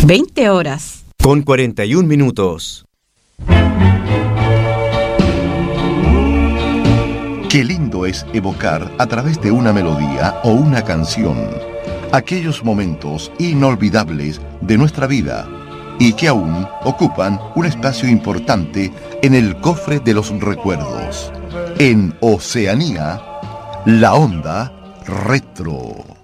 20 horas. Con 41 minutos. Qué lindo es evocar a través de una melodía o una canción aquellos momentos inolvidables de nuestra vida y que aún ocupan un espacio importante en el cofre de los recuerdos. En Oceanía, la onda retro.